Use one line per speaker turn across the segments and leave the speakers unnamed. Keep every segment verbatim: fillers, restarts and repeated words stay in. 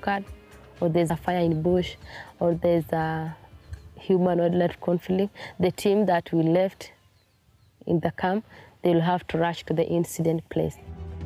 occurred, or there's a fire in bush, or there's a human-wildlife conflict, the team that we left in the camp, they will have to rush to the incident place.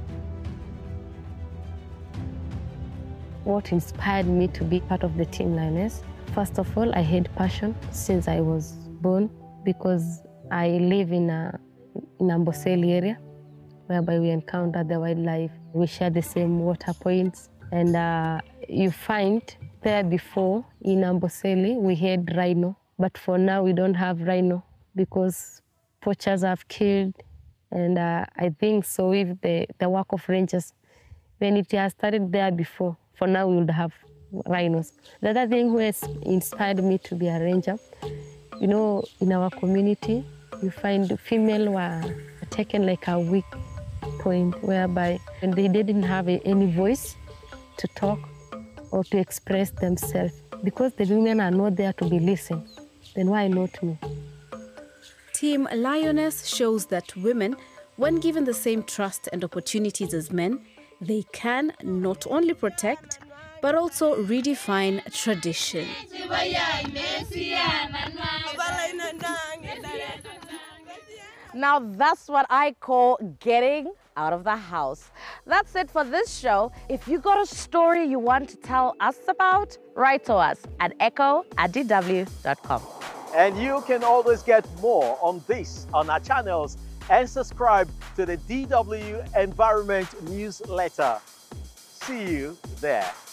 What inspired me to be part of the Team Lioness? First of all, I had passion since I was born because I live in a in Amboseli area, whereby we encounter the wildlife. We share the same water points, and uh, you find there before in Amboseli we had rhino, but for now we don't have rhino because poachers have killed, and uh, I think so if the, the work of rangers, when it has started there before, for now we would have rhinos. The other thing who has inspired me to be a ranger, you know, in our community, you find female were taken like a weak point, whereby when they didn't have any voice to talk or to express themselves, because the women are not there to be listened, then why not me?
Team Lioness shows that women, when given the same trust and opportunities as men, they can not only protect, but also redefine tradition.
Now that's what I call getting out of the house. That's it for this show. If you got a story you want to tell us about, write to us at echo at d w dot com.
And you can always get more on this on our channels and subscribe to the D W Environment newsletter. See you there.